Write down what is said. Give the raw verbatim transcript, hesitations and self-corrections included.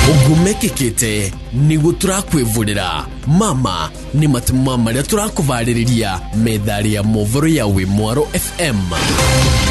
ugumekekete nigu turakwivurira mama ni matuma maria turakuvaririria methari ya movoro ya Wimwaro F M.